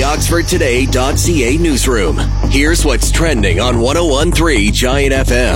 OxfordToday.ca newsroom. Here's what's trending on 101.3 Giant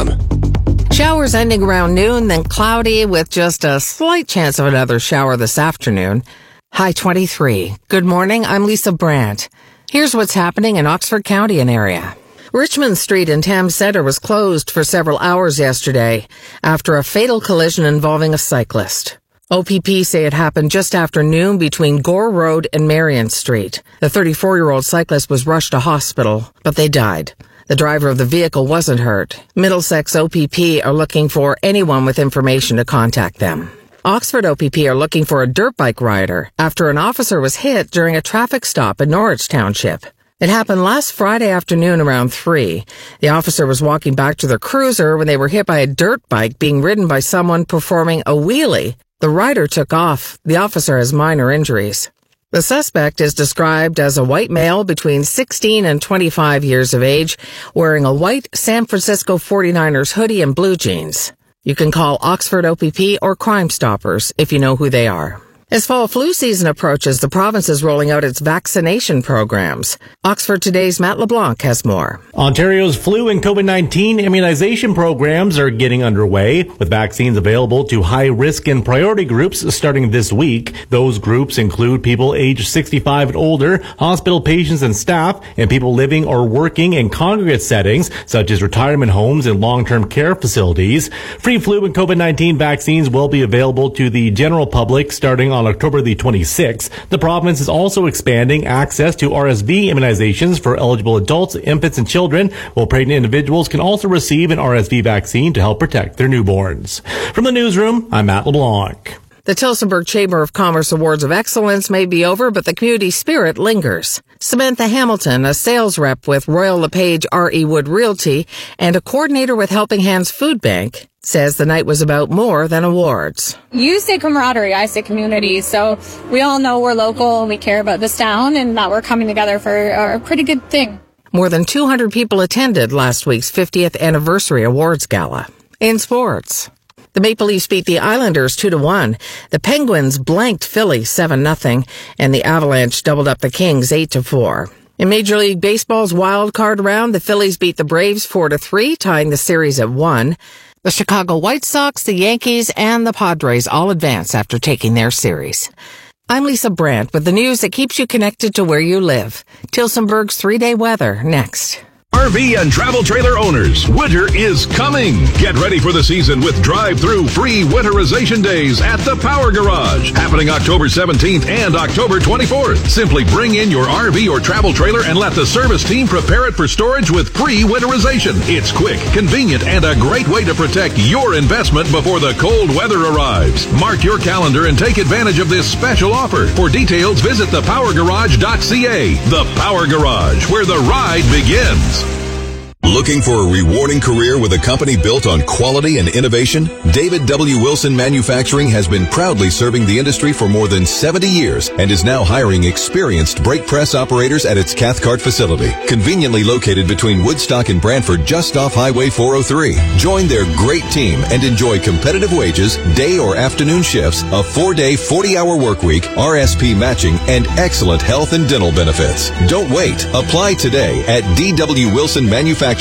FM. Showers ending around noon, then cloudy with just a slight chance of another shower this afternoon. High 23. Good morning, I'm Lisa Brandt. Here's what's happening in Oxford County and area. Richmond Street in Thames Centre was closed for several hours yesterday after a fatal collision involving a cyclist. OPP say it happened just after noon between Gore Road and Marion Street. The 34-year-old cyclist was rushed to hospital, but they died. The driver of the vehicle wasn't hurt. Middlesex OPP are looking for anyone with information to contact them. Oxford OPP are looking for a dirt bike rider after an officer was hit during a traffic stop in Norwich Township. It happened last Friday afternoon around 3. The officer was walking back to their cruiser when they were hit by a dirt bike being ridden by someone performing a wheelie. The rider took off. The officer has minor injuries. The suspect is described as a white male between 16 and 25 years of age, wearing a white San Francisco 49ers hoodie and blue jeans. You can call Oxford OPP or Crime Stoppers if you know who they are. As fall flu season approaches, the province is rolling out its vaccination programs. Oxford Today's Matt LeBlanc has more. Ontario's flu and COVID-19 immunization programs are getting underway, with vaccines available to high-risk and priority groups starting this week. Those groups include people aged 65 and older, hospital patients and staff, and people living or working in congregate settings, such as retirement homes and long-term care facilities. Free flu and COVID-19 vaccines will be available to the general public starting on October the 26th. The province is also expanding access to RSV immunizations for eligible adults, infants, and children, while pregnant individuals can also receive an RSV vaccine to help protect their newborns. From the newsroom, I'm Matt LeBlanc. The Tillsonburg Chamber of Commerce Awards of Excellence may be over, but the community spirit lingers. Samantha Hamilton, a sales rep with Royal LePage R.E. Wood Realty and a coordinator with Helping Hands Food Bank, says the night was about more than awards. You say camaraderie, I say community. So we all know we're local and we care about this town and that we're coming together for a pretty good thing. More than 200 people attended last week's 50th anniversary awards gala. In sports, the Maple Leafs beat the Islanders 2-1. The Penguins blanked Philly 7-0, and the Avalanche doubled up the Kings 8-4. In Major League Baseball's wild card round, the Phillies beat the Braves 4-3, tying the series at 1. The Chicago White Sox, the Yankees, and the Padres all advance after taking their series. I'm Lisa Brandt with the news that keeps you connected to where you live. Tillsonburg's 3-day weather next. RV and travel trailer owners, winter is coming. Get ready for the season with drive-through free winterization days at the Power Garage, happening October 17th and October 24th. Simply bring in your RV or travel trailer and let the service team prepare it for storage with free winterization. It's quick, convenient, and a great way to protect your investment before the cold weather arrives. Mark your calendar and take advantage of this special offer. For details, visit thepowergarage.ca. The Power Garage, where the ride begins. Looking for a rewarding career with a company built on quality and innovation? David W. Wilson Manufacturing has been proudly serving the industry for more than 70 years and is now hiring experienced brake press operators at its Cathcart facility, conveniently located between Woodstock and Brantford, just off Highway 403. Join their great team and enjoy competitive wages, day or afternoon shifts, a 4-day, 40-hour work week, RSP matching, and excellent health and dental benefits. Don't wait. Apply today at dwwilsonmanufacturing.ca.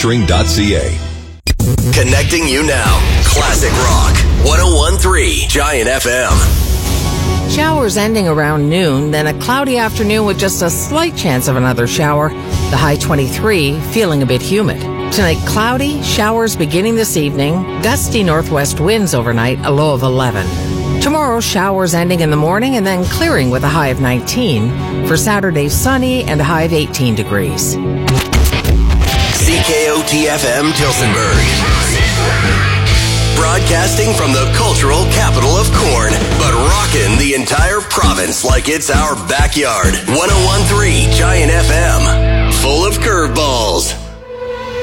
Connecting you now. Classic Rock. 101.3 Giant FM. Showers ending around noon, then a cloudy afternoon with just a slight chance of another shower. The high 23, feeling a bit humid. Tonight, cloudy, showers beginning this evening, gusty northwest winds overnight, a low of 11. Tomorrow, showers ending in the morning and then clearing with a high of 19. For Saturday, sunny and a high of 18 degrees. CKOT-FM Tillsonburg. Broadcasting from the cultural capital of corn, but rocking the entire province like it's our backyard. 101.3 Giant FM. Full of curveballs.